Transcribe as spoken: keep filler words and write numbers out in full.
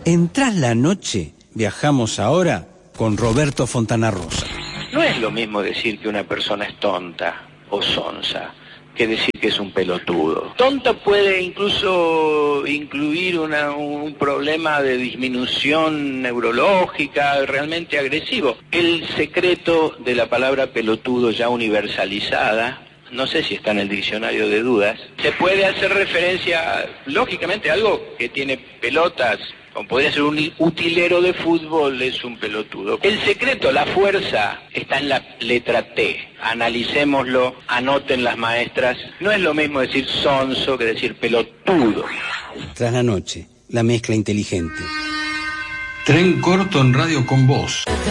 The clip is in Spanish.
En Tras la Noche viajamos ahora con Roberto Fontana Rosa. No es lo mismo decir que una persona es tonta o sonsa que decir que es un pelotudo. Tonta puede incluso incluir una, un problema de disminución neurológica realmente agresivo. El secreto de la palabra pelotudo ya universalizada, no sé si está en el diccionario de dudas, se puede hacer referencia, lógicamente, a algo que tiene pelotas, como podría ser un utilero de fútbol, es un pelotudo. El secreto, la fuerza, está en la letra T. Analicémoslo, anoten las maestras. No es lo mismo decir sonso que decir pelotudo. Tras la Noche, la mezcla inteligente. Tren corto en Radio con Vos.